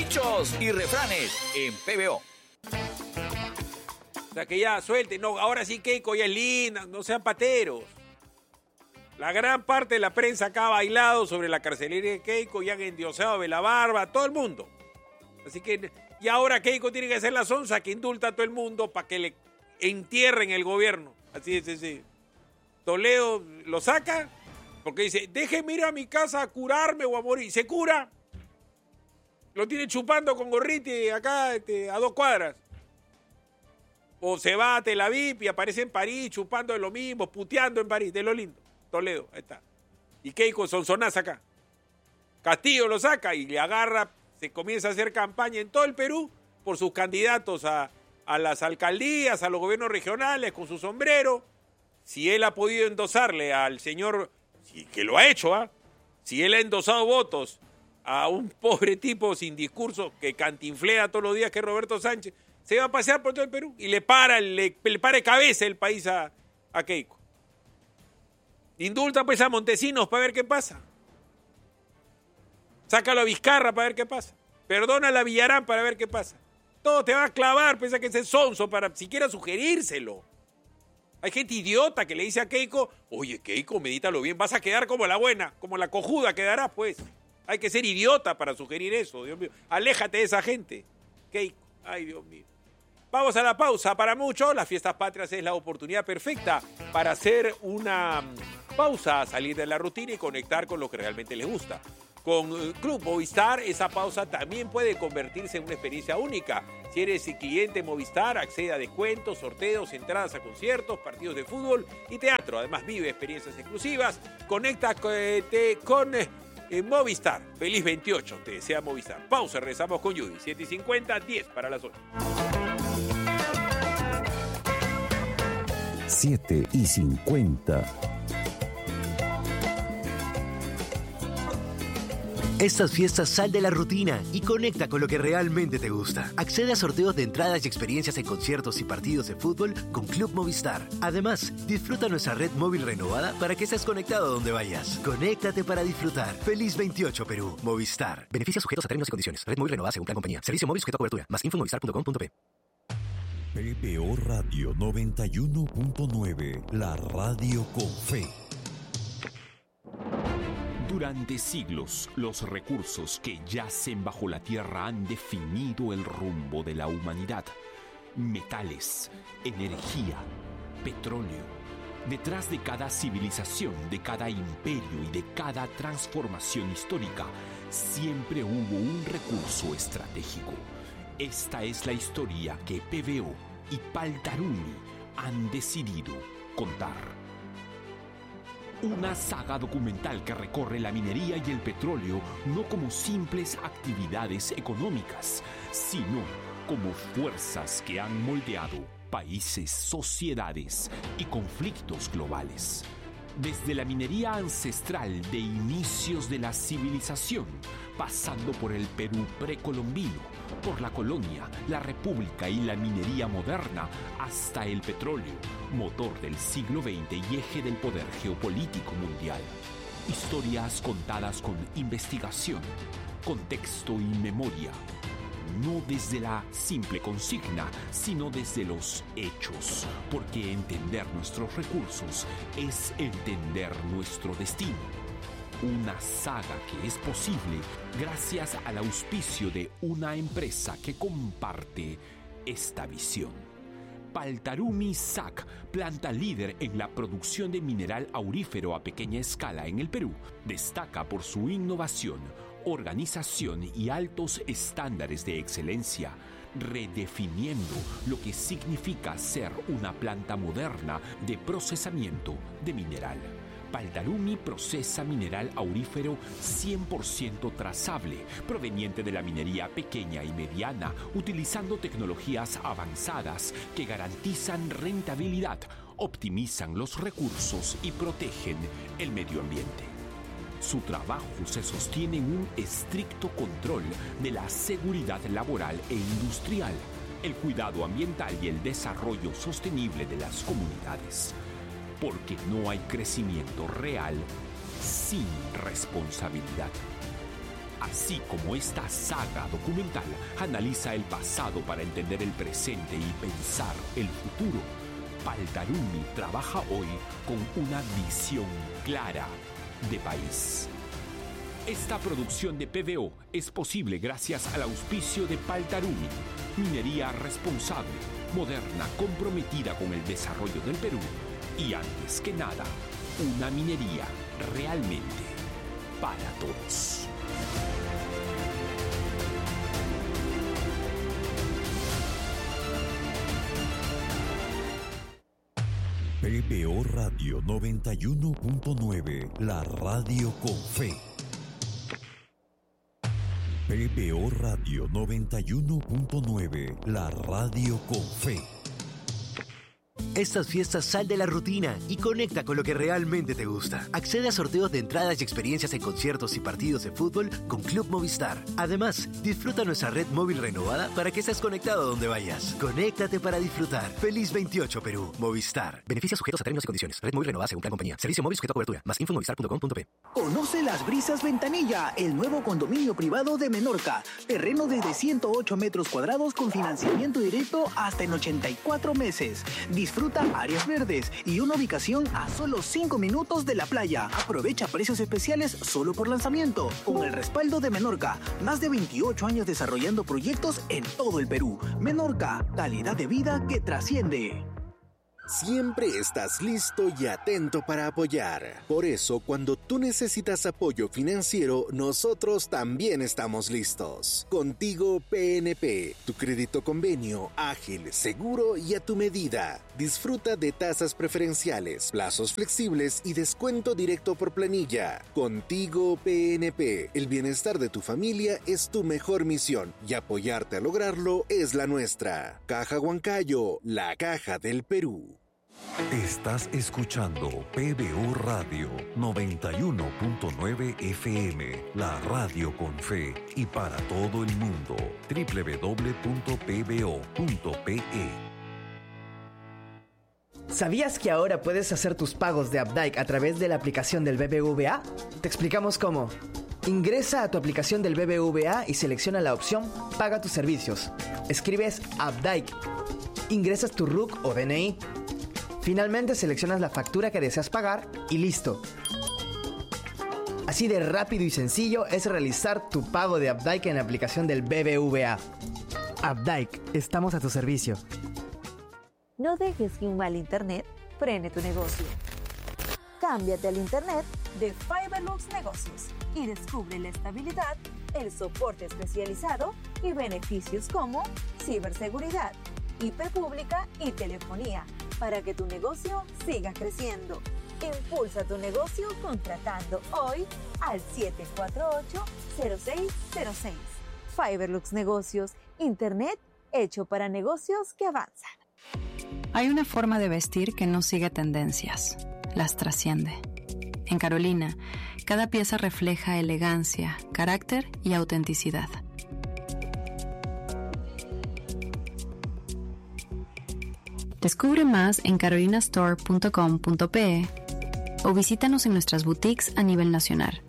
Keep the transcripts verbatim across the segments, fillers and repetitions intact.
Dichos y refranes en P B O. O sea, que ya suelte. No, ahora sí Keiko ya es linda, no sean pateros. La gran parte de la prensa acá ha bailado sobre la carcelería de Keiko y han endiosado a Belabarba, todo el mundo. Así que, y ahora Keiko tiene que ser la sonza que indulta a todo el mundo para que le entierren el gobierno. Así es, sí. Toledo lo saca porque dice, déjeme ir a mi casa a curarme o a morir. Se cura. Lo tiene chupando con gorriti acá este, a dos cuadras. O se va a Tel Aviv y aparece en París chupando de lo mismo, puteando en París, de lo lindo. Toledo, ahí está. Y Keiko sonsonaza acá. Castillo lo saca y le agarra, se comienza a hacer campaña en todo el Perú por sus candidatos a, a las alcaldías, a los gobiernos regionales, con su sombrero. Si él ha podido endosarle al señor, si, que lo ha hecho, ¿ah? Si él ha endosado votos a un pobre tipo sin discurso que cantinflea todos los días que es Roberto Sánchez, se va a pasear por todo el Perú y le para, le, le para de cabeza el país a, a Keiko. Indulta pues a Montesinos para ver qué pasa. Sácalo a Vizcarra para ver qué pasa. Perdónala a Villarán para ver qué pasa. Todo te va a clavar, piensa que ese es sonso para siquiera sugerírselo. Hay gente idiota que le dice a Keiko, oye Keiko, medítalo bien, vas a quedar como la buena, como la cojuda quedarás pues. Hay que ser idiota para sugerir eso, Dios mío. Aléjate de esa gente, Keiko. Ay, Dios mío. Vamos a la pausa. Para muchos, las fiestas patrias es la oportunidad perfecta para hacer una pausa, salir de la rutina y conectar con lo que realmente les gusta. Con Club Movistar, esa pausa también puede convertirse en una experiencia única. Si eres cliente Movistar, accede a descuentos, sorteos, entradas a conciertos, partidos de fútbol y teatro. Además, vive experiencias exclusivas. Conéctate con eh, Movistar. Feliz veintiocho, te desea Movistar. Pausa, regresamos con Judy. siete y cincuenta, diez para las ocho. siete y cincuenta. Estas fiestas sal de la rutina y conecta con lo que realmente te gusta. Accede a sorteos de entradas y experiencias en conciertos y partidos de fútbol con Club Movistar. Además, disfruta nuestra red móvil renovada para que estés conectado donde vayas. Conéctate para disfrutar. Feliz veintiocho Perú. Movistar. Beneficios sujetos a términos y condiciones. Red móvil renovada según plan compañía. Servicio móvil sujeto a cobertura. Más info en movistar punto com punto pe. P B O Radio noventa y uno punto nueve. La radio con fe. Durante siglos, los recursos que yacen bajo la tierra han definido el rumbo de la humanidad. Metales, energía, petróleo. Detrás de cada civilización, de cada imperio y de cada transformación histórica, siempre hubo un recurso estratégico. Esta es la historia que P B O y Paltarumi han decidido contar. Una saga documental que recorre la minería y el petróleo no como simples actividades económicas, sino como fuerzas que han moldeado países, sociedades y conflictos globales. Desde la minería ancestral de inicios de la civilización, pasando por el Perú precolombino, por la colonia, la república y la minería moderna, hasta el petróleo, motor del siglo veinte y eje del poder geopolítico mundial. Historias contadas con investigación, contexto y memoria. No desde la simple consigna, sino desde los hechos, porque entender nuestros recursos es entender nuestro destino. Una saga que es posible gracias al auspicio de una empresa que comparte esta visión. Paltarumi S A C, planta líder en la producción de mineral aurífero a pequeña escala en el Perú, destaca por su innovación, organización y altos estándares de excelencia, redefiniendo lo que significa ser una planta moderna de procesamiento de mineral. Paltarumi procesa mineral aurífero cien por ciento trazable, proveniente de la minería pequeña y mediana, utilizando tecnologías avanzadas que garantizan rentabilidad, optimizan los recursos y protegen el medio ambiente. Su trabajo se sostiene en un estricto control de la seguridad laboral e industrial, el cuidado ambiental y el desarrollo sostenible de las comunidades. Porque no hay crecimiento real sin responsabilidad. Así como esta saga documental analiza el pasado para entender el presente y pensar el futuro, Paltarumi trabaja hoy con una visión clara de país. Esta producción de P B O es posible gracias al auspicio de Paltarumi, minería responsable, moderna, comprometida con el desarrollo del Perú y, antes que nada, una minería realmente para todos. P B O Radio noventa y uno punto nueve, la radio con fe. P B O Radio noventa y uno punto nueve, la radio con fe. Estas fiestas sal de la rutina y conecta con lo que realmente te gusta. Accede a sorteos de entradas y experiencias en conciertos y partidos de fútbol con Club Movistar. Además, disfruta nuestra red móvil renovada para que estés conectado donde vayas. Conéctate para disfrutar. Feliz veintiocho Perú. Movistar. Beneficios sujetos a términos y condiciones. Red móvil renovada según plan compañía. Servicio móvil sujeto a cobertura. Más info en movistar punto com punto pe. Conoce Las Brisas Ventanilla, el nuevo condominio privado de Menorca. Terreno desde ciento ocho metros cuadrados con financiamiento directo hasta en ochenta y cuatro meses. Disfruta áreas verdes y una ubicación a solo cinco minutos de la playa. Aprovecha precios especiales solo por lanzamiento. Con el respaldo de Menorca, más de veintiocho años desarrollando proyectos en todo el Perú. Menorca, calidad de vida que trasciende. Siempre estás listo y atento para apoyar. Por eso, cuando tú necesitas apoyo financiero, nosotros también estamos listos. Contigo P N P, tu crédito convenio, ágil, seguro y a tu medida. Disfruta de tasas preferenciales, plazos flexibles y descuento directo por planilla. Contigo P N P, el bienestar de tu familia es tu mejor misión y apoyarte a lograrlo es la nuestra. Caja Huancayo, la caja del Perú. Estás escuchando P B O Radio noventa y uno punto nueve F M, la radio con fe y para todo el mundo. doble u doble u doble u punto p b o punto p e. ¿Sabías que ahora puedes hacer tus pagos de Updike a través de la aplicación del B B V A? Te explicamos cómo. Ingresa a tu aplicación del B B V A y selecciona la opción Paga tus servicios. Escribes Updike. Ingresas tu R U C o D N I. Finalmente seleccionas la factura que deseas pagar y listo. Así de rápido y sencillo es realizar tu pago de Updike en la aplicación del B B V A. Updike, estamos a tu servicio. No dejes que un mal internet frene tu negocio. Cámbiate al internet de Fiberlux Negocios y descubre la estabilidad, el soporte especializado y beneficios como ciberseguridad, I P pública y telefonía para que tu negocio siga creciendo. Impulsa tu negocio contratando hoy al siete cuatro ocho, cero seis cero seis. Fiberlux Negocios, internet hecho para negocios que avanzan. Hay una forma de vestir que no sigue tendencias, las trasciende. En Carolina, cada pieza refleja elegancia, carácter y autenticidad. Descubre más en carolina store punto com punto pe o visítanos en nuestras boutiques a nivel nacional.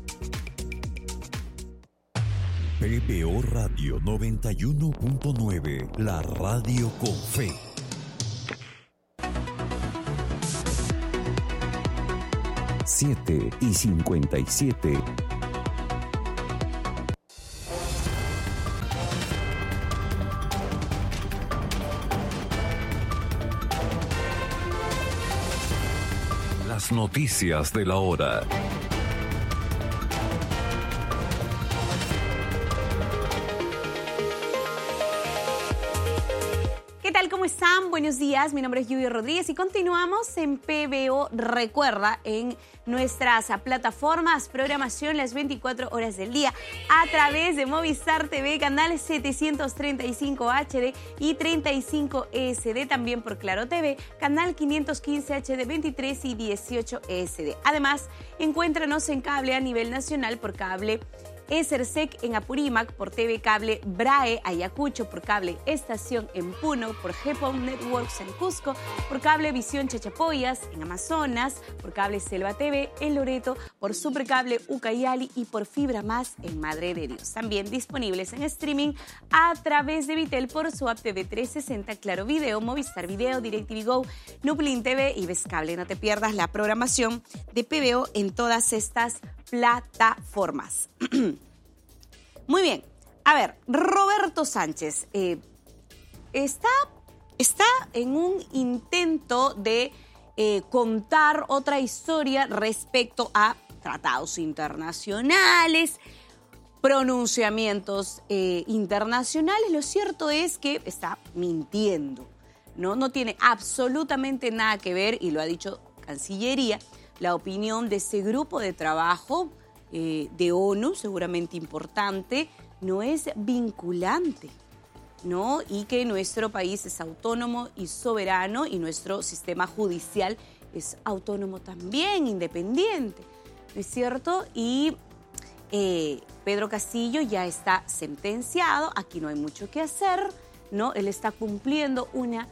P B O Radio noventa y uno punto nueve, la radio con fe. siete y cincuenta y siete. Las noticias de la hora. ¿Qué tal? ¿Cómo están? Buenos días, mi nombre es Lluvia Rodríguez y continuamos en P B O Recuerda en nuestras plataformas, programación las veinticuatro horas del día a través de Movistar T V, canal setecientos treinta y cinco H D y treinta y cinco S D, también por Claro T V, canal quinientos quince H D, veintitrés y dieciocho S D. Además, encuéntranos en cable a nivel nacional por cable Esersec en Apurímac, por T V Cable Brae Ayacucho, por Cable Estación en Puno, por Gepon Networks en Cusco, por Cable Visión Chachapoyas en Amazonas, por Cable Selva T V en Loreto, por Supercable Ucayali y por Fibra Más en Madre de Dios. También disponibles en streaming a través de Vitel por su app T V trescientos sesenta, Claro Video, Movistar Video, DirecTV Go, Nuplin T V y Vescable. No te pierdas la programación de P B O en todas estas plataformas. Muy bien. A ver, Roberto Sánchez eh, está, está en un intento de eh, contar otra historia respecto a tratados internacionales, pronunciamientos eh, internacionales. Lo cierto es que está mintiendo, ¿no? No tiene absolutamente nada que ver, y lo ha dicho Cancillería, la opinión de ese grupo de trabajo eh, de ONU, seguramente importante, no es vinculante, ¿no? Y que nuestro país es autónomo y soberano y nuestro sistema judicial es autónomo también, independiente, ¿no es cierto? Y eh, Pedro Castillo ya está sentenciado, aquí no hay mucho que hacer, ¿no? Él está cumpliendo una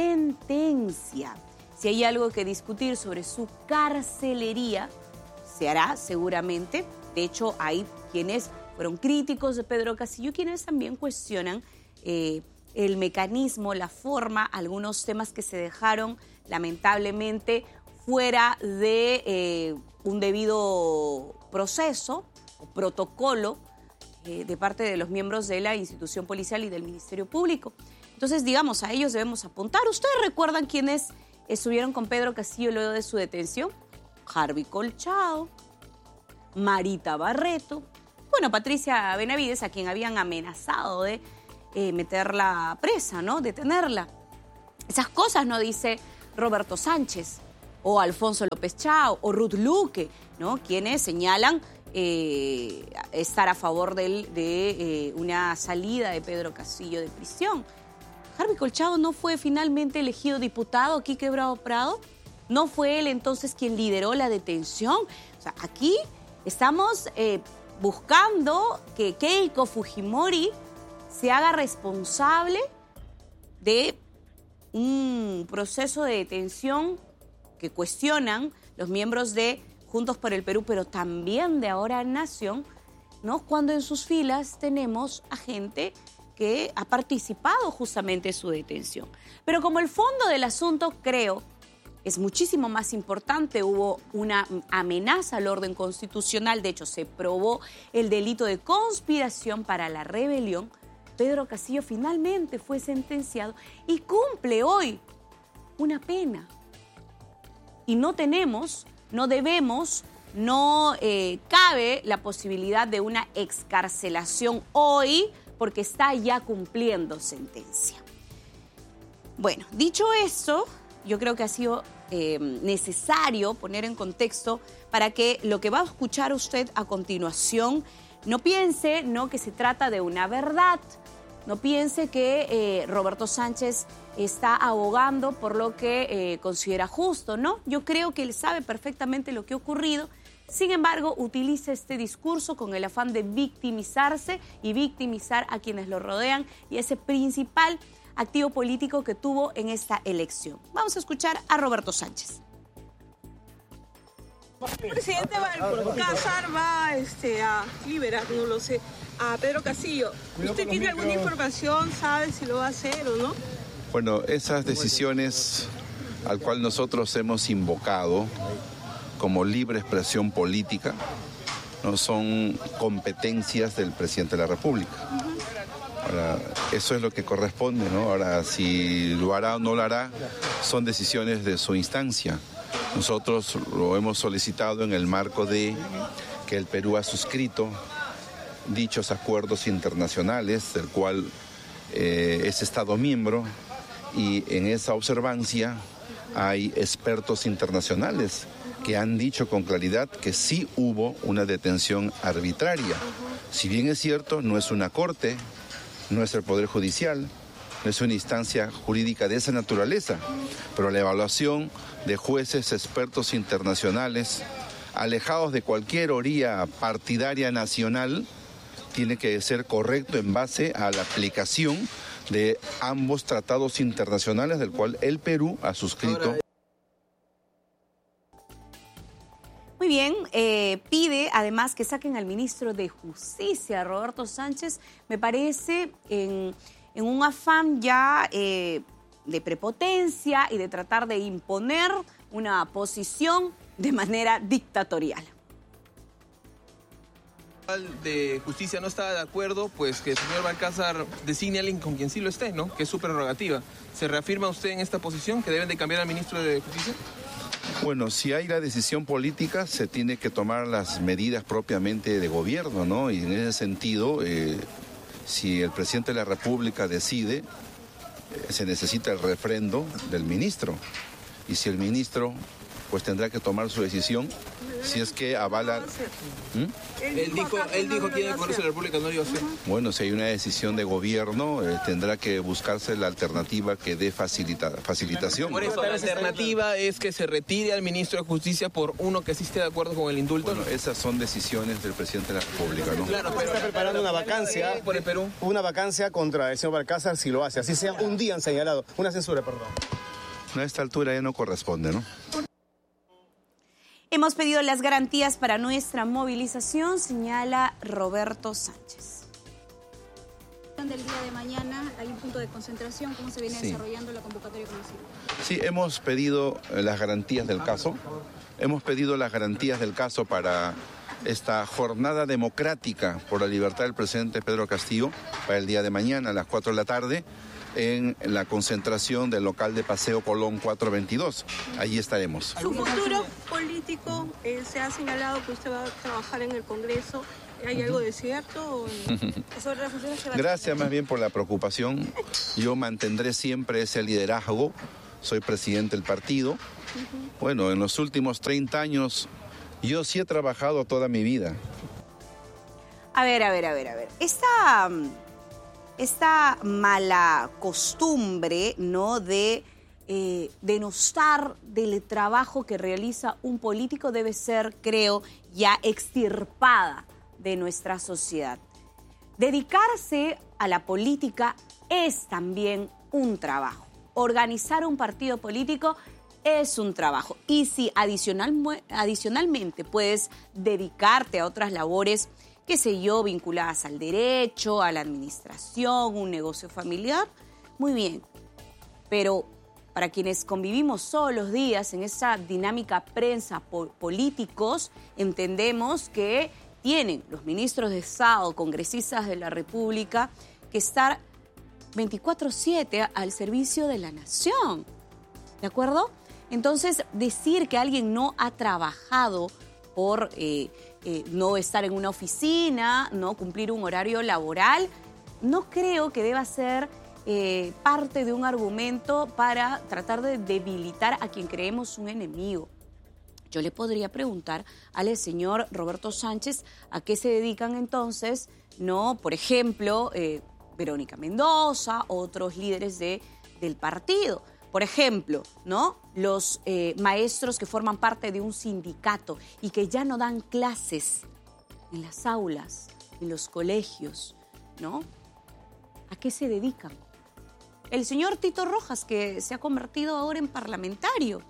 sentencia. Si hay algo que discutir sobre su carcelería, se hará seguramente. De hecho, hay quienes fueron críticos de Pedro Castillo, quienes también cuestionan eh, el mecanismo, la forma, algunos temas que se dejaron lamentablemente fuera de eh, un debido proceso o protocolo eh, de parte de los miembros de la institución policial y del Ministerio Público. Entonces, digamos, a ellos debemos apuntar. ¿Ustedes recuerdan quiénes estuvieron con Pedro Castillo luego de su detención? Harvey Colchado, Marita Barreto, bueno, Patricia Benavides, a quien habían amenazado de eh, meterla presa, ¿no? Detenerla. Esas cosas no dice Roberto Sánchez, o Alfonso López Chao, o Ruth Luque, ¿no? Quienes señalan eh, estar a favor de, de eh, una salida de Pedro Castillo de prisión. Harvey Colchado no fue finalmente elegido diputado aquí, Quebrado Prado. ¿No fue él entonces quien lideró la detención? O sea, aquí estamos eh, buscando que Keiko Fujimori se haga responsable de un proceso de detención que cuestionan los miembros de Juntos por el Perú, pero también de Ahora Nación, ¿no? Cuando en sus filas tenemos a gente que ha participado justamente en su detención. Pero como el fondo del asunto, creo, es muchísimo más importante, hubo una amenaza al orden constitucional, de hecho se probó el delito de conspiración para la rebelión, Pedro Castillo finalmente fue sentenciado y cumple hoy una pena. Y no tenemos, no debemos, no eh, cabe la posibilidad de una excarcelación hoy, porque está ya cumpliendo sentencia. Bueno, dicho eso, yo creo que ha sido eh, necesario poner en contexto para que lo que va a escuchar usted a continuación no piense no que se trata de una verdad, no piense que eh, Roberto Sánchez está abogando por lo que eh, considera justo, ¿no? Yo creo que él sabe perfectamente lo que ha ocurrido. Sin embargo, utiliza este discurso con el afán de victimizarse y victimizar a quienes lo rodean y ese principal activo político que tuvo en esta elección. Vamos a escuchar a Roberto Sánchez. El presidente Balcázar va este, a liberar, no lo sé, a Pedro Castillo. ¿Usted tiene alguna información, sabe si lo va a hacer o no? Bueno, esas decisiones al cual nosotros hemos invocado como libre expresión política, no son competencias del presidente de la República. Ahora, eso es lo que corresponde, ¿no? Ahora, si lo hará o no lo hará, son decisiones de su instancia. Nosotros lo hemos solicitado en el marco de que el Perú ha suscrito dichos acuerdos internacionales, del cual eh, es Estado miembro, y en esa observancia hay expertos internacionales que han dicho con claridad que sí hubo una detención arbitraria. Si bien es cierto, no es una corte, no es el Poder Judicial, no es una instancia jurídica de esa naturaleza, pero la evaluación de jueces expertos internacionales, alejados de cualquier orilla partidaria nacional, tiene que ser correcto en base a la aplicación de ambos tratados internacionales del cual el Perú ha suscrito. Muy bien, eh, pide además que saquen al ministro de Justicia, Roberto Sánchez, me parece en, en un afán ya eh, de prepotencia y de tratar de imponer una posición de manera dictatorial. De Justicia no está de acuerdo, pues que el señor Balcázar designe a alguien con quien sí lo esté, ¿no? Que es su prerrogativa. ¿Se reafirma usted en esta posición que deben de cambiar al ministro de Justicia? Bueno, si hay la decisión política, se tiene que tomar las medidas propiamente de gobierno, ¿no? Y en ese sentido, eh, si el presidente de la República decide, eh, se necesita el refrendo del ministro. Y si el ministro, pues tendrá que tomar su decisión, si es que avala... ¿Mm? Él dijo, él dijo que el Congreso de la República no lo iba a hacer. Bueno, si hay una decisión de gobierno, eh, tendrá que buscarse la alternativa que dé facilita, facilitación. Por eso la alternativa es que se retire al ministro de Justicia por uno que sí esté de acuerdo con el indulto. Bueno, esas son decisiones del presidente de la República, ¿no? Claro, pero está preparando una vacancia por el Perú. Una vacancia contra el señor Balcázar si lo hace. Así sea un día han señalado. Una censura, perdón. A esta altura ya no corresponde, ¿no? Hemos pedido las garantías para nuestra movilización, señala Roberto Sánchez. Del día de mañana hay un punto de concentración. ¿Cómo se viene Sí. desarrollando la convocatoria conocida? Sí, hemos pedido eh, las garantías del caso. Hemos pedido las garantías del caso para esta jornada democrática por la libertad del presidente Pedro Castillo para el día de mañana a las cuatro de la tarde en la concentración del local de Paseo Colón cuatrocientos veintidós. Allí estaremos. Su futuro político, eh, se ha señalado que usted va a trabajar en el Congreso. ¿Hay algo de cierto? Sobre las funciones que va a Gracias más bien por la preocupación. Yo mantendré siempre ese liderazgo. Soy presidente del partido. Bueno, en los últimos treinta años yo sí he trabajado toda mi vida. A ver, a ver, a ver, a ver. Esta, esta mala costumbre, ¿no?, de eh, denostar del trabajo que realiza un político debe ser, creo, ya extirpada de nuestra sociedad. Dedicarse a la política es también un trabajo. Organizar un partido político es un trabajo. Y si adicional, adicionalmente puedes dedicarte a otras labores, qué sé yo, vinculadas al derecho, a la administración, un negocio familiar, muy bien. Pero para quienes convivimos todos los días en esa dinámica prensa po- políticos, entendemos que tienen los ministros de Estado, congresistas de la República, que estar veinticuatro siete al servicio de la nación. ¿De acuerdo? Entonces, decir que alguien no ha trabajado por eh, eh, no estar en una oficina, no cumplir un horario laboral, no creo que deba ser eh, parte de un argumento para tratar de debilitar a quien creemos un enemigo. Yo le podría preguntar al señor Roberto Sánchez a qué se dedican entonces, no, por ejemplo, eh, Verónica Mendoza, otros líderes de, del partido. Por ejemplo, ¿no?, los eh, maestros que forman parte de un sindicato y que ya no dan clases en las aulas, en los colegios, ¿no? ¿A qué se dedican? El señor Tito Rojas, que se ha convertido ahora en parlamentario.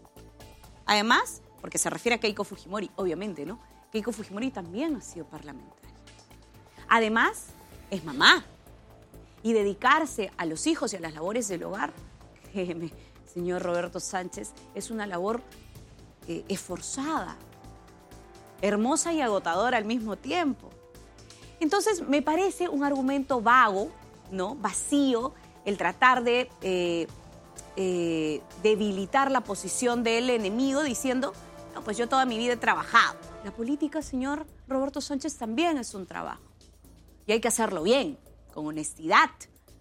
Además, porque se refiere a Keiko Fujimori, obviamente, ¿no? Keiko Fujimori también ha sido parlamentaria. Además, es mamá. Y dedicarse a los hijos y a las labores del hogar, créeme, señor Roberto Sánchez, es una labor eh, esforzada, hermosa y agotadora al mismo tiempo. Entonces, me parece un argumento vago, ¿no?, vacío, el tratar de eh, eh, debilitar la posición del enemigo diciendo, no, pues yo toda mi vida he trabajado. La política, señor Roberto Sánchez, también es un trabajo. Y hay que hacerlo bien, con honestidad.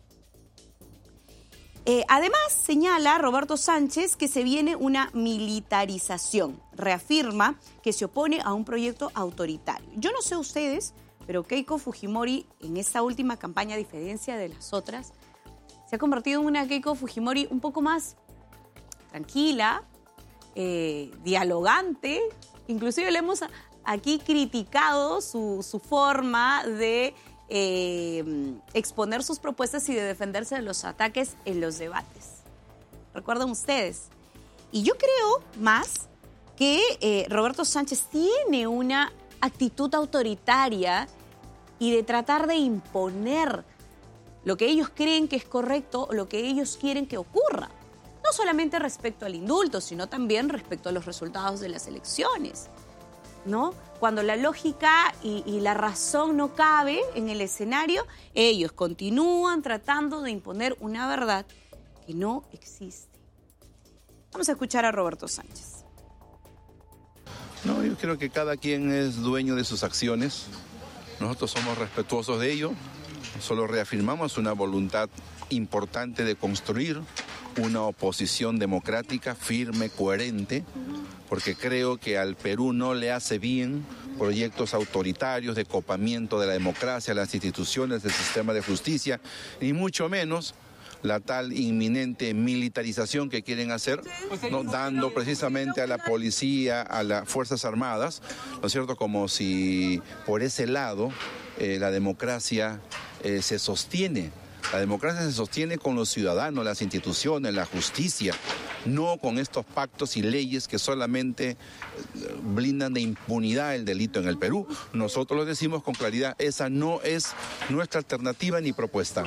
Eh, además, señala Roberto Sánchez que se viene una militarización. Reafirma que se opone a un proyecto autoritario. Yo no sé ustedes, pero Keiko Fujimori en esta última campaña, a diferencia de las otras, se ha convertido en una Keiko Fujimori un poco más tranquila, eh, dialogante. Inclusive le hemos aquí criticado su, su forma de eh, exponer sus propuestas y de defenderse de los ataques en los debates. ¿Recuerdan ustedes? Y yo creo más que eh, Roberto Sánchez tiene una actitud autoritaria y de tratar de imponer lo que ellos creen que es correcto o lo que ellos quieren que ocurra. No solamente respecto al indulto, sino también respecto a los resultados de las elecciones, ¿no? Cuando la lógica y, y la razón no cabe en el escenario, ellos continúan tratando de imponer una verdad que no existe. Vamos a escuchar a Roberto Sánchez. No, yo creo que cada quien es dueño de sus acciones. Nosotros somos respetuosos de ello. Solo reafirmamos una voluntad importante de construir una oposición democrática firme, coherente, porque creo que al Perú no le hace bien proyectos autoritarios de copamiento de la democracia, las instituciones, del sistema de justicia, y mucho menos la tal inminente militarización que quieren hacer, ¿no? Dando precisamente a la policía, a las Fuerzas Armadas, ¿no es cierto?, como si por ese lado eh, la democracia eh, se sostiene. La democracia se sostiene con los ciudadanos, las instituciones, la justicia, no con estos pactos y leyes que solamente blindan de impunidad el delito en el Perú. Nosotros lo decimos con claridad, esa no es nuestra alternativa ni propuesta.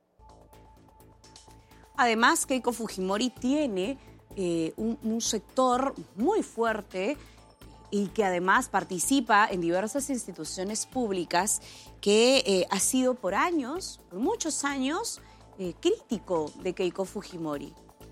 Además, Keiko Fujimori tiene eh, un, un sector muy fuerte y que además participa en diversas instituciones públicas que eh, ha sido por años, por muchos años, eh, crítico de Keiko Fujimori.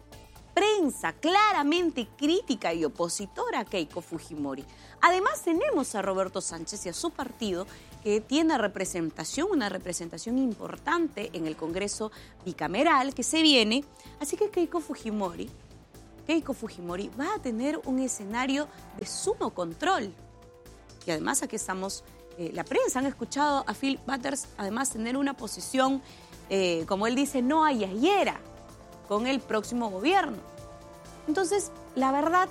Prensa claramente crítica y opositora a Keiko Fujimori. Además tenemos a Roberto Sánchez y a su partido que tiene representación, una representación importante en el Congreso bicameral que se viene. Así que Keiko Fujimori, Keiko Fujimori va a tener un escenario de sumo control. Y además aquí estamos, eh, la prensa han escuchado a Philip Butters además tener una posición, eh, como él dice, no ayayera con el próximo gobierno. Entonces, la verdad,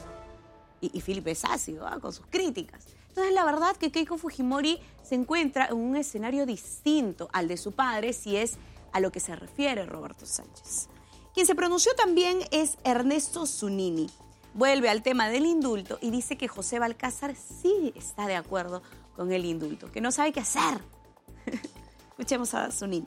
y, y Philip es ácido, ¿eh?, con sus críticas. Entonces, la verdad que Keiko Fujimori se encuentra en un escenario distinto al de su padre, si es a lo que se refiere Roberto Sánchez. Quien se pronunció también es Ernesto Zunini. Vuelve al tema del indulto y dice que José Balcázar sí está de acuerdo con el indulto, que no sabe qué hacer. Escuchemos a Zunini.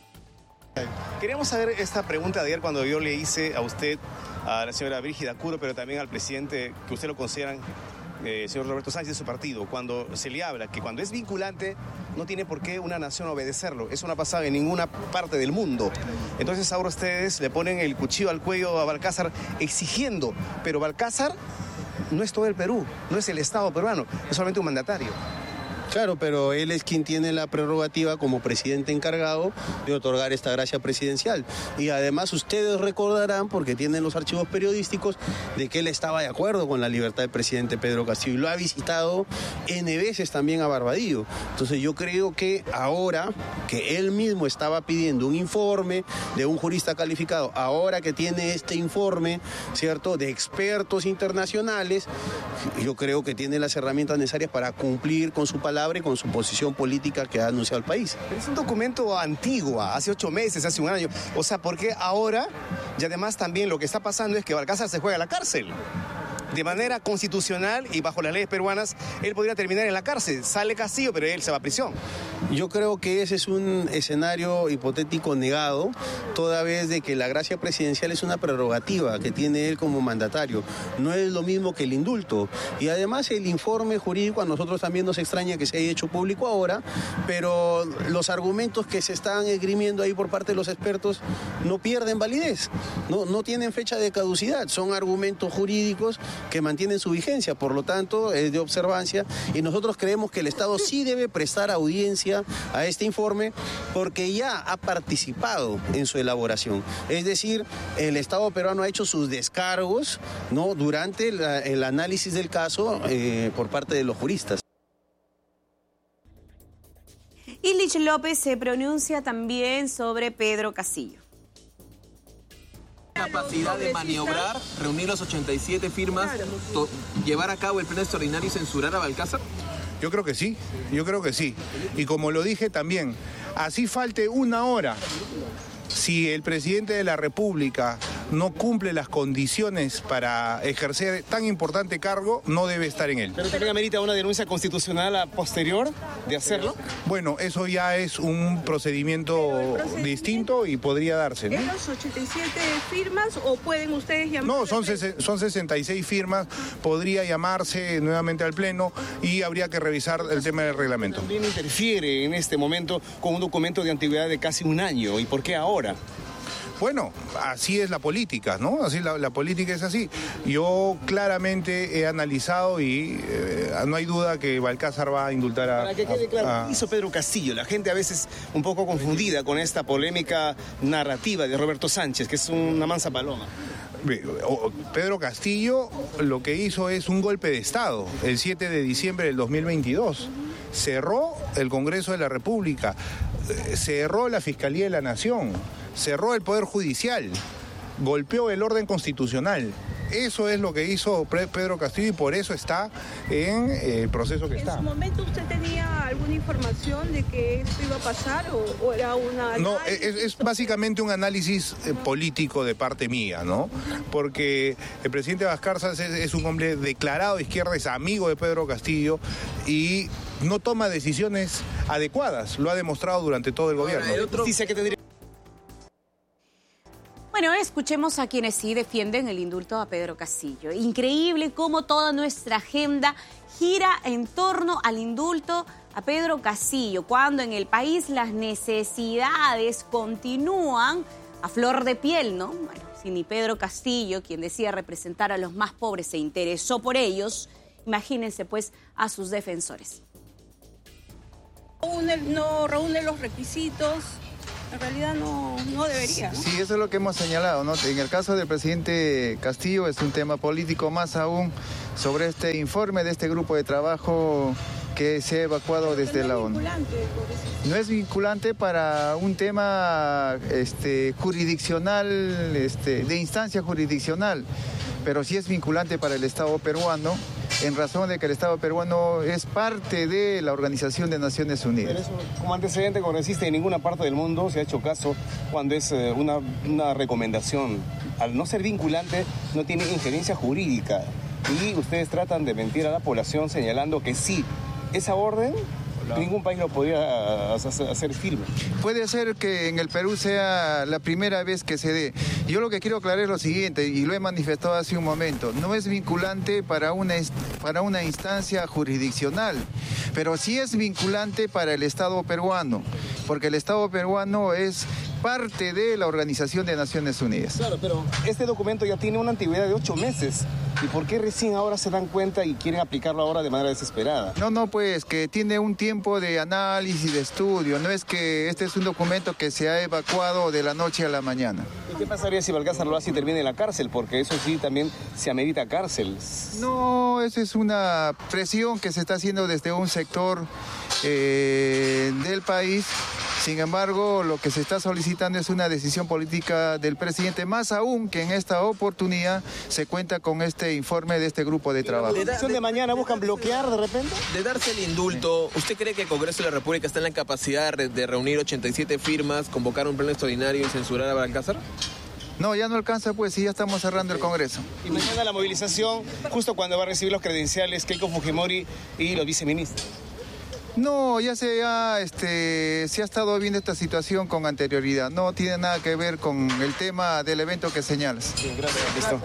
Queríamos saber esta pregunta de ayer cuando yo le hice a usted, a la señora Brígida Curo, pero también al presidente, que usted lo consideran, eh, señor Roberto Sánchez, de su partido, cuando se le habla que cuando es vinculante no tiene por qué una nación obedecerlo. Eso no ha pasado en ninguna parte del mundo. Entonces ahora ustedes le ponen el cuchillo al cuello a Balcázar exigiendo, pero Balcázar no es todo el Perú, no es el Estado peruano, es solamente un mandatario. Claro, pero él es quien tiene la prerrogativa como presidente encargado de otorgar esta gracia presidencial. Y además ustedes recordarán, porque tienen los archivos periodísticos, de que él estaba de acuerdo con la libertad del presidente Pedro Castillo y lo ha visitado N veces también a Barbadillo. Entonces yo creo que ahora que él mismo estaba pidiendo un informe de un jurista calificado, ahora que tiene este informe, ¿cierto?, de expertos internacionales, yo creo que tiene las herramientas necesarias para cumplir con su palabra y con su posición política que ha anunciado el país. Pero es un documento antiguo, hace ocho meses, hace un año. O sea, ¿por qué ahora? Y además también lo que está pasando es que Balcázar se juega a la cárcel. De manera constitucional y bajo las leyes peruanas, él podría terminar en la cárcel. Sale Castillo, pero él se va a prisión. Yo creo que ese es un escenario hipotético negado, toda vez de que la gracia presidencial es una prerrogativa que tiene él como mandatario. No es lo mismo que el indulto. Y además el informe jurídico a nosotros también nos extraña que se haya hecho público ahora, pero los argumentos que se están esgrimiendo ahí por parte de los expertos no pierden validez, no, no tienen fecha de caducidad, son argumentos jurídicos que mantienen su vigencia, por lo tanto es de observancia y nosotros creemos que el Estado sí debe prestar audiencia a este informe porque ya ha participado en su elaboración. Es decir, el Estado peruano ha hecho sus descargos, ¿no?, durante la, el análisis del caso eh, por parte de los juristas. Illich López se pronuncia también sobre Pedro Castillo. capacidad de maniobrar, reunir los ochenta y siete firmas, to- llevar a cabo el pleno extraordinario y censurar a Balcázar? Yo creo que sí, yo creo que sí. Y como lo dije también, así falte una hora. Si el presidente de la República no cumple las condiciones para ejercer tan importante cargo, no debe estar en él. ¿Pero también amerita una denuncia constitucional a posterior de hacerlo? Bueno, eso ya es un procedimiento distinto y podría darse, ¿no? ¿Es los ochenta y siete firmas o pueden ustedes llamar? No, son, ses- son sesenta y seis firmas, podría llamarse nuevamente al Pleno y habría que revisar el tema del reglamento. También interfiere en este momento con un documento de antigüedad de casi un año. ¿Y por qué ahora? Bueno, así es la política, ¿no? Así la, la política es así. Yo claramente he analizado y eh, no hay duda que Balcázar va a indultar a... Para que quede claro, a- ¿qué hizo Pedro Castillo? La gente a veces un poco confundida con esta polémica narrativa de Roberto Sánchez, que es una mansa paloma. Ve, o- Pedro Castillo lo que hizo es un golpe de Estado el siete de diciembre del dos mil veintidós. Cerró el Congreso de la República, eh, cerró la Fiscalía de la Nación, cerró el Poder Judicial, golpeó el orden constitucional. Eso es lo que hizo Pre- Pedro Castillo y por eso está en eh, el proceso que ¿En está. su momento usted tenía alguna información de que esto iba a pasar o, o era una... No, es, es básicamente un análisis eh, político de parte mía, ¿no? Porque el presidente Balcázar es, es un hombre declarado de izquierda, es amigo de Pedro Castillo y no toma decisiones adecuadas, lo ha demostrado durante todo el gobierno. Bueno, escuchemos a quienes sí defienden el indulto a Pedro Castillo. Increíble cómo toda nuestra agenda gira en torno al indulto a Pedro Castillo, cuando en el país las necesidades continúan a flor de piel, ¿no? Bueno, si ni Pedro Castillo, quien decía representar a los más pobres, se interesó por ellos, imagínense pues a sus defensores. Reúne- no reúne los requisitos, en realidad no, no debería, ¿no? Sí, eso es lo que hemos señalado, ¿no? En el caso del presidente Castillo es un tema político, más aún sobre este informe de este grupo de trabajo que se ha evacuado desde la ONU. No es vinculante para un tema este, jurisdiccional, este, de instancia jurisdiccional, pero sí es vinculante para el Estado peruano, en razón de que el Estado peruano es parte de la Organización de Naciones Unidas. Pero eso, como antecedente congresista, en ninguna parte del mundo se ha hecho caso cuando es eh, una, una recomendación. Al no ser vinculante, no tiene injerencia jurídica. Y ustedes tratan de mentir a la población señalando que sí, esa orden, ningún país lo podría hacer, hacer firme. Puede ser que en el Perú sea la primera vez que se dé. Yo lo que quiero aclarar es lo siguiente, y lo he manifestado hace un momento, no es vinculante para una, para una instancia jurisdiccional, pero sí es vinculante para el Estado peruano, porque el Estado peruano es parte de la Organización de Naciones Unidas. Claro, pero este documento ya tiene una antigüedad de ocho meses. ¿Y por qué recién ahora se dan cuenta y quieren aplicarlo ahora de manera desesperada? No, no, pues que tiene un tiempo de análisis, de estudio. No es que este es un documento que se ha evacuado de la noche a la mañana. ¿Y qué pasaría si Balcázar lo hace y termina en la cárcel? Porque eso sí también se amerita cárcel. No, esa es una presión que se está haciendo desde un sector eh, del país. Sin embargo, lo que se está solicitando es una decisión política del presidente, más aún que en esta oportunidad se cuenta con este informe de este grupo de trabajo. ¿La decisión de mañana buscan bloquear de repente? De darse el indulto, ¿usted cree que el Congreso de la República está en la capacidad de de reunir ochenta y siete firmas, convocar un pleno extraordinario y censurar a Balcázar? No, ya no alcanza, pues, si ya estamos cerrando el Congreso. Y mañana la movilización, justo cuando va a recibir los credenciales Keiko Fujimori y los viceministros. No, ya se ha, este, se ha estado viendo esta situación con anterioridad. No tiene nada que ver con el tema del evento que señalas. Sí, gracias, listo.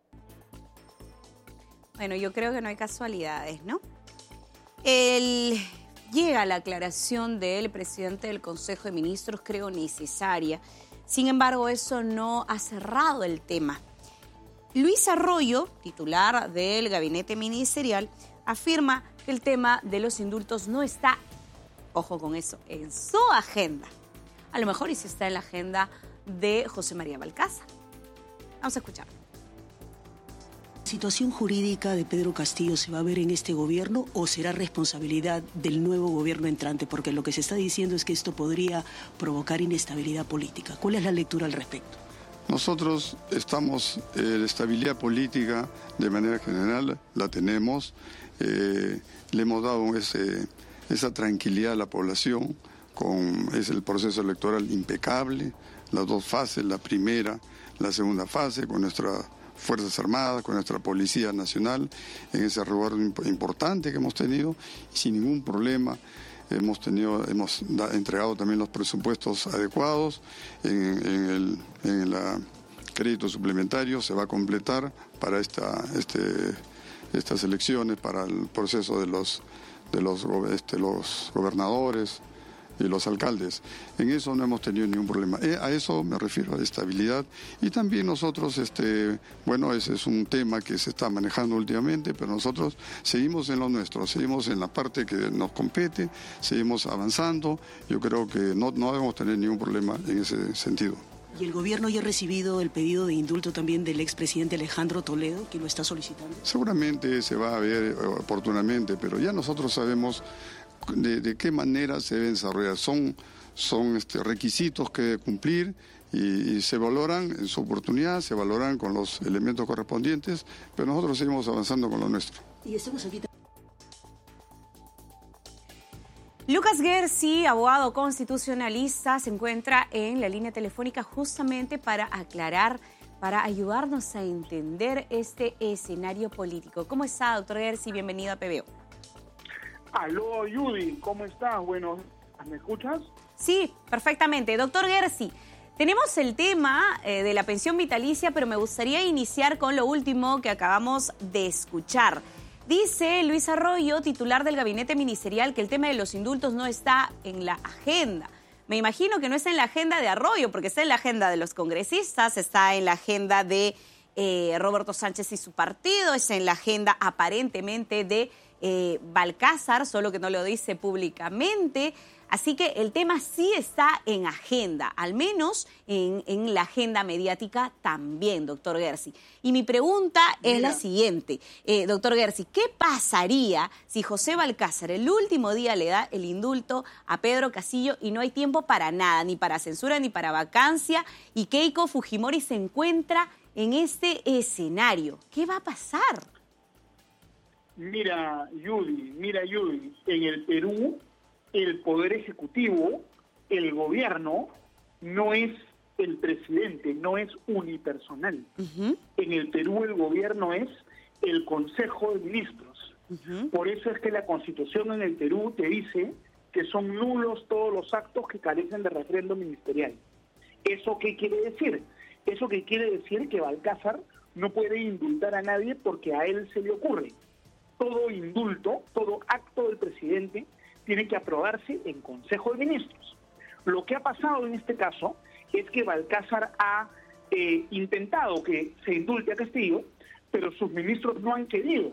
Bueno, yo creo que no hay casualidades, ¿no? El... Llega la aclaración del presidente del Consejo de Ministros, creo necesaria. Sin embargo, eso no ha cerrado el tema. Luis Arroyo, titular del gabinete ministerial, afirma que el tema de los indultos no está, ojo con eso, en su agenda. A lo mejor y si está en la agenda de José María Balcázar. Vamos a escuchar. ¿La situación jurídica de Pedro Castillo se va a ver en este gobierno o será responsabilidad del nuevo gobierno entrante? Porque lo que se está diciendo es que esto podría provocar inestabilidad política. ¿Cuál es la lectura al respecto? Nosotros estamos, eh, la estabilidad política de manera general la tenemos, eh, le hemos dado ese, esa tranquilidad a la población, con es el proceso electoral impecable, las dos fases, la primera, la segunda fase, con nuestras Fuerzas Armadas, con nuestra Policía Nacional, en ese resguardo importante que hemos tenido, y sin ningún problema. Hemos tenido, hemos da, entregado también los presupuestos adecuados en, en el en el crédito suplementario, se va a completar para esta este estas elecciones, para el proceso de los de los este, los gobernadores y los alcaldes. En eso no hemos tenido ningún problema. A eso me refiero, a estabilidad. Y también nosotros, este, bueno, ese es un tema que se está manejando últimamente, pero nosotros seguimos en lo nuestro, seguimos en la parte que nos compete, seguimos avanzando. Yo creo que no, no debemos tener ningún problema en ese sentido. ¿Y el gobierno ya ha recibido el pedido de indulto también del expresidente Alejandro Toledo, que lo está solicitando? Seguramente se va a ver oportunamente, pero ya nosotros sabemos De, de qué manera se deben desarrollar. Son, son este, requisitos que cumplir y, y se valoran en su oportunidad, se valoran con los elementos correspondientes, pero nosotros seguimos avanzando con lo nuestro. Y estamos aquí. Lucas Gersi, abogado constitucionalista, se encuentra en la línea telefónica justamente para aclarar, para ayudarnos a entender este escenario político. ¿Cómo está, doctor Gersi? Bienvenido a P B O. Aló, Judy, ¿cómo estás? Bueno, ¿me escuchas? Sí, perfectamente. Doctor Gersi, tenemos el tema eh, de la pensión vitalicia, pero me gustaría iniciar con lo último que acabamos de escuchar. Dice Luis Arroyo, titular del gabinete ministerial, que el tema de los indultos no está en la agenda. Me imagino que no está en la agenda de Arroyo, porque está en la agenda de los congresistas, está en la agenda de eh, Roberto Sánchez y su partido, está en la agenda aparentemente de Eh, Balcázar, solo que no lo dice públicamente. Así que el tema sí está en agenda, al menos en, en la agenda mediática también, doctor Gersi. Y mi pregunta Mira. es la siguiente, eh, doctor Gersi, ¿qué pasaría si José Balcázar el último día le da el indulto a Pedro Castillo y no hay tiempo para nada, ni para censura ni para vacancia, y Keiko Fujimori se encuentra en este escenario? ¿Qué va a pasar? Mira, Judy, mira, Judy, en el Perú, el Poder Ejecutivo, el gobierno, no es el presidente, no es unipersonal. Uh-huh. En el Perú el gobierno es el Consejo de Ministros. Uh-huh. Por eso es que la Constitución en el Perú te dice que son nulos todos los actos que carecen de refrendo ministerial. ¿Eso qué quiere decir? Eso que quiere decir que Balcázar no puede indultar a nadie porque a él se le ocurre. Todo indulto, todo acto del presidente tiene que aprobarse en Consejo de Ministros. Lo que ha pasado en este caso es que Balcázar ha eh, intentado que se indulte a Castillo, pero sus ministros no han querido.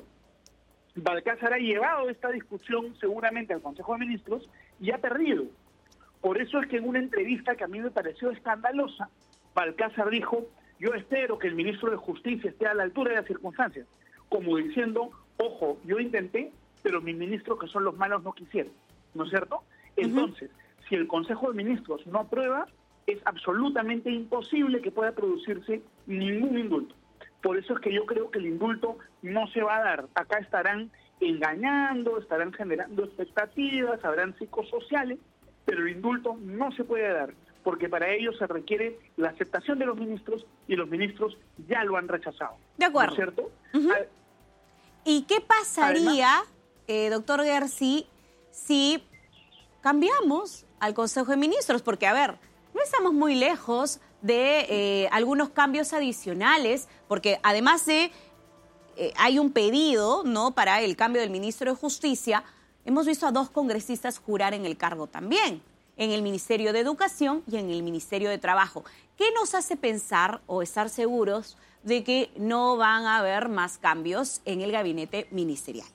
Balcázar ha llevado esta discusión seguramente al Consejo de Ministros y ha perdido. Por eso es que en una entrevista que a mí me pareció escandalosa, Balcázar dijo, yo espero que el ministro de Justicia esté a la altura de las circunstancias, como diciendo, ojo, yo intenté, pero mis ministros que son los malos no quisieron, ¿no es cierto? Entonces, uh-huh. si el Consejo de Ministros no aprueba, es absolutamente imposible que pueda producirse ningún indulto. Por eso es que yo creo que el indulto no se va a dar. Acá estarán engañando, estarán generando expectativas, habrán psicosociales, pero el indulto no se puede dar, porque para ello se requiere la aceptación de los ministros y los ministros ya lo han rechazado. De acuerdo. ¿No es cierto? Uh-huh. Al, ¿Y qué pasaría, además, eh, doctor Gersi, si cambiamos al Consejo de Ministros? Porque, a ver, no estamos muy lejos de eh, algunos cambios adicionales, porque además de, eh, hay un pedido, ¿no?, para el cambio del ministro de Justicia. Hemos visto a dos congresistas jurar en el cargo también, en el Ministerio de Educación y en el Ministerio de Trabajo. ¿Qué nos hace pensar o estar seguros de que no van a haber más cambios en el gabinete ministerial?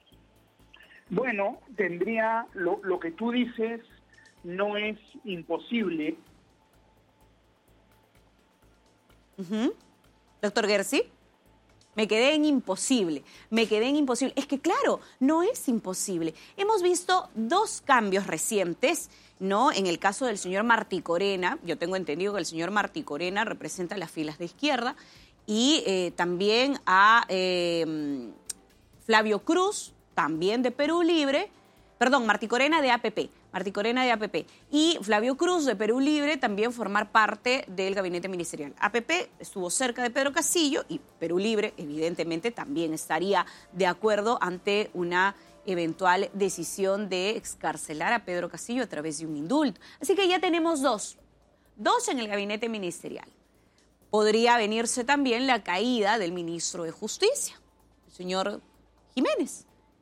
Bueno, tendría, lo, lo que tú dices no es imposible. Uh-huh. Doctor Gersi, Me quedé en imposible, me quedé en imposible. Es que claro, no es imposible. Hemos visto dos cambios recientes, ¿no? En el caso del señor Martí Corena, yo tengo entendido que el señor Martí Corena representa las filas de izquierda, y eh, también a eh, Flavio Cruz, también de Perú Libre, perdón, Martí Corena de A P P, Martí Corena de A P P, y Flavio Cruz de Perú Libre también formar parte del gabinete ministerial. A P P estuvo cerca de Pedro Castillo y Perú Libre evidentemente también estaría de acuerdo ante una eventual decisión de excarcelar a Pedro Castillo a través de un indulto. Así que ya tenemos dos, dos en el gabinete ministerial. Podría venirse también la caída del ministro de Justicia, el señor Jiménez.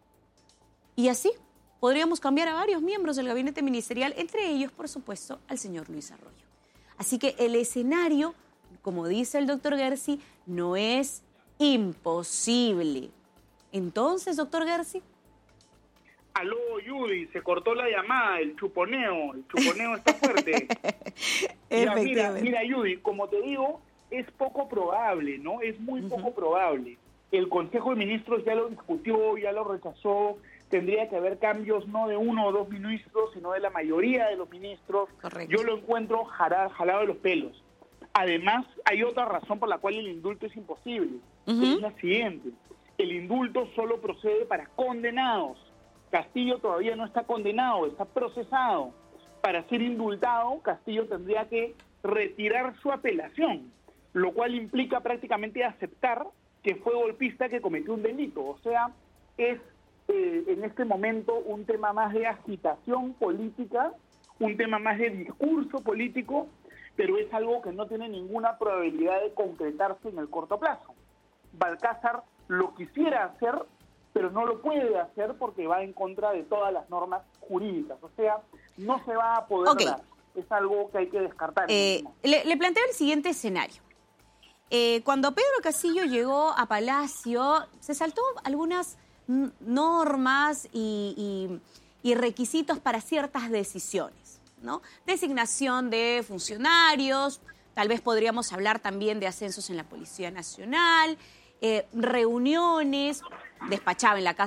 Y así podríamos cambiar a varios miembros del gabinete ministerial, entre ellos, por supuesto, al señor Luis Arroyo. Así que el escenario, como dice el doctor Gersi, no es imposible. Entonces, doctor Gersi. Aló, Judy, se cortó la llamada, el chuponeo, el chuponeo está fuerte. Mira, mira, mira, Judy, como te digo, es poco probable, ¿no? Es muy uh-huh. poco probable. El Consejo de Ministros ya lo discutió, ya lo rechazó. Tendría que haber cambios no de uno o dos ministros, sino de la mayoría de los ministros. Correcto. Yo lo encuentro jala, jalado de los pelos. Además, hay otra razón por la cual el indulto es imposible. Uh-huh. Es la siguiente. El indulto solo procede para condenados. Castillo todavía no está condenado, está procesado. Para ser indultado, Castillo tendría que retirar su apelación, lo cual implica prácticamente aceptar que fue golpista, que cometió un delito. O sea, es eh, en este momento un tema más de agitación política, un tema más de discurso político, pero es algo que no tiene ninguna probabilidad de concretarse en el corto plazo. Balcázar lo quisiera hacer, pero no lo puede hacer porque va en contra de todas las normas jurídicas. O sea, no se va a poder okay. dar. Es algo que hay que descartar. Eh, le, le planteo el siguiente escenario. Eh, cuando Pedro Castillo llegó a Palacio, se saltó algunas normas y, y, y requisitos para ciertas decisiones, ¿no? Designación de funcionarios, tal vez podríamos hablar también de ascensos en la Policía Nacional, eh, reuniones, despachaba en la casa